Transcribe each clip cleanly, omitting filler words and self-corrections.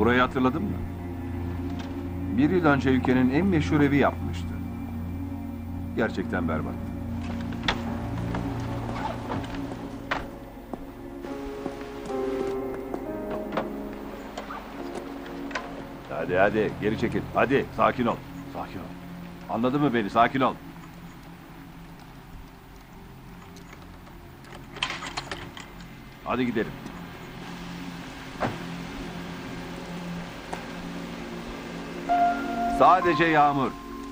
Burayı hatırladın mı? Bir yıl önce ülkenin en meşhur evi yapmıştı. Gerçekten berbat. Hadi geri çekil. Hadi sakin ol. Sakin ol. Anladın mı beni? Sakin ol. Hadi gidelim. Sadece yağmur.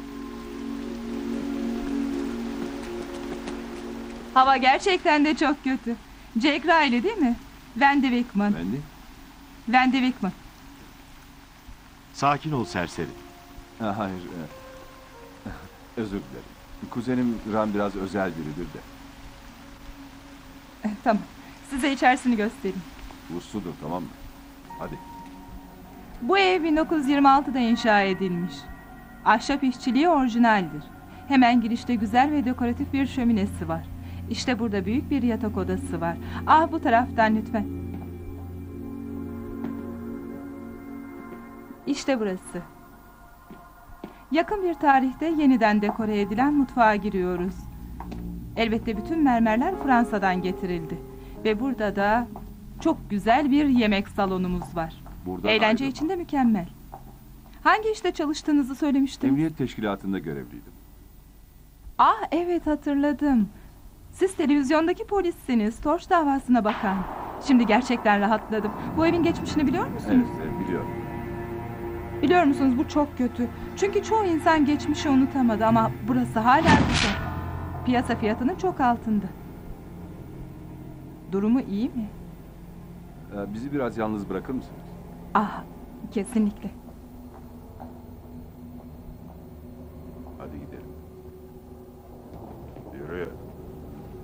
Hava gerçekten de çok kötü. Jack Riley değil mi? Van de Wickman. Van de Wickman. Sakin ol serseri. Hayır. Özür dilerim. Kuzenim Ram biraz özel biridir de. Tamam. Size içerisini göstereyim. Usludur, tamam mı? Hadi. Bu ev 1926'da inşa edilmiş. Ahşap işçiliği orijinaldir. Hemen girişte güzel ve dekoratif bir şöminesi var. İşte burada büyük bir yatak odası var. Bu taraftan lütfen. İşte burası. Yakın bir tarihte yeniden dekore edilen mutfağa giriyoruz. Elbette bütün mermerler Fransa'dan getirildi. Ve burada da çok güzel bir yemek salonumuz var. Eğlence için de mükemmel. Hangi işte çalıştığınızı söylemiştiniz? Emniyet teşkilatında görevliydim. Evet, hatırladım. Siz televizyondaki polissiniz. Torç davasına bakan. Şimdi gerçekten rahatladım. Bu evin geçmişini biliyor musunuz? Evet, biliyorum. Biliyor musunuz, bu çok kötü. Çünkü çoğu insan geçmişi unutamadı ama burası hala güzel. Piyasa fiyatının çok altında. Durumu iyi mi? Bizi biraz yalnız bırakır mısınız? Kesinlikle. Hadi gidelim.